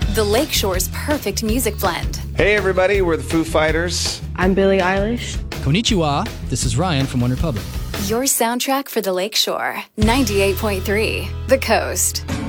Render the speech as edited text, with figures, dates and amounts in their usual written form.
The Lakeshore's perfect music blend. Hey everybody, we're the Foo Fighters. I'm Billie Eilish. Konnichiwa, this is Ryan from OneRepublic. Your soundtrack for the Lakeshore. 98.3 The Coast.